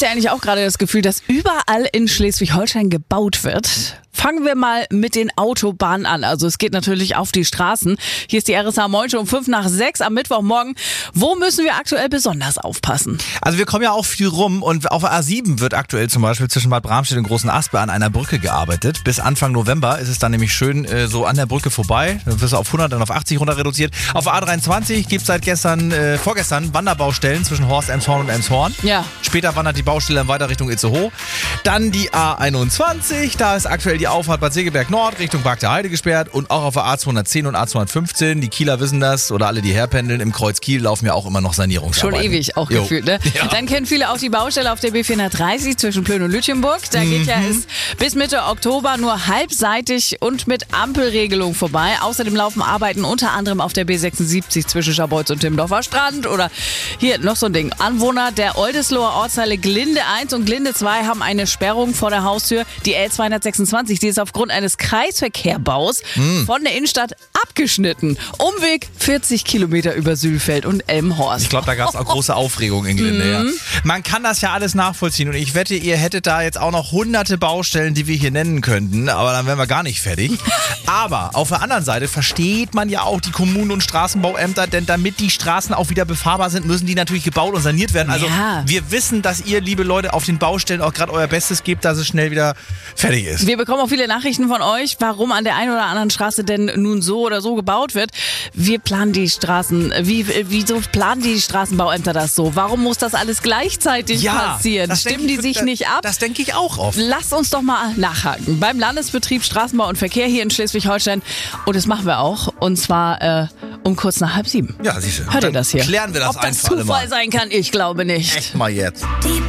Habt ihr eigentlich auch gerade das Gefühl, dass überall in Schleswig-Holstein gebaut wird? Fangen wir mal mit den Autobahnen an. Also es geht natürlich auf die Straßen. Hier ist die RSA Moin schon um 5:05 am Mittwochmorgen. Wo müssen wir aktuell besonders aufpassen? Also wir kommen ja auch viel rum und auf der A7 wird aktuell zum Beispiel zwischen Bad Bramstedt und Großen Aspe an einer Brücke gearbeitet. Bis Anfang November ist es dann nämlich schön so an der Brücke vorbei. Dann wirst du auf 100, dann auf 80 runter reduziert. Auf der A23 gibt es seit vorgestern Wanderbaustellen zwischen Horst, Elmshorn und Elmshorn. Ja. Später wandert die Baustelle dann weiter Richtung Itzehoe. Dann die A21, da ist aktuell die Auffahrt Bad Segeberg Nord Richtung Park der Heide gesperrt und auch auf der A210 und A215. Die Kieler wissen das oder alle, die herpendeln. Im Kreuz Kiel laufen ja auch immer noch Sanierungsarbeiten. Schon ewig auch gefühlt, ne? Ja. Dann kennen viele auch die Baustelle auf der B430 zwischen Plön und Lütjenburg. Da geht ja es bis Mitte Oktober nur halbseitig und mit Ampelregelung vorbei. Außerdem laufen Arbeiten unter anderem auf der B76 zwischen Scharbeutz und Timmendorfer Strand. Oder hier noch so ein Ding. Anwohner der Oldesloher Ortsteile Glinde 1 und Glinde 2 haben eine Sperrung vor der Haustür. Die L226, die ist aufgrund eines Kreisverkehrbaus von der Innenstadt abgeschnitten. Umweg 40 Kilometer über Sülfeld und Elmhorst. Ich glaube, da gab es auch große Aufregung in Glinde. Ja. Man kann das ja alles nachvollziehen und ich wette, ihr hättet da jetzt auch noch hunderte Baustellen, die wir hier nennen könnten, aber dann wären wir gar nicht fertig. Aber auf der anderen Seite versteht man ja auch die Kommunen und Straßenbauämter, denn damit die Straßen auch wieder befahrbar sind, müssen die natürlich gebaut und saniert werden. Also wir wissen, dass ihr, liebe Leute, auf den Baustellen auch gerade euer Bestes gebt, dass es schnell wieder fertig ist. Wir bekommen auch viele Nachrichten von euch, warum an der einen oder anderen Straße denn nun so oder so gebaut wird. Wir planen die Straßen. Wieso planen die Straßenbauämter das so? Warum muss das alles gleichzeitig passieren? Stimmen die sich nicht ab? Das denke ich auch oft. Lasst uns doch mal nachhaken. Beim Landesbetrieb Straßenbau und Verkehr hier in Schleswig-Holstein. Und das machen wir auch. Und zwar um kurz nach 6:30. Ja, siehst du. Hört ihr das hier? Klären wir das Ob das einfach alle mal. Zufall sein kann, ich glaube nicht. Echt mal jetzt. Die